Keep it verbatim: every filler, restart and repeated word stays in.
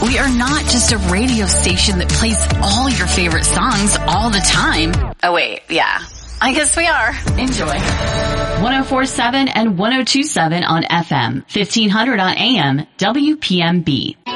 We are not just a radio station that plays all your favorite songs all the time. Oh wait, yeah. I guess we are. Enjoy. one oh four point seven and one oh two point seven on F M, fifteen hundred on A M, W P M B.